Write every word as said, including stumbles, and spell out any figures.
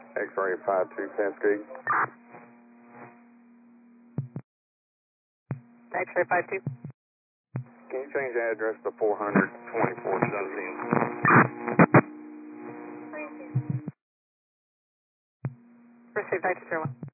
X-ray five two Cascade. X-ray five two. Can you change the address to four hundred twenty-fourth Street? Proceed back to zero one.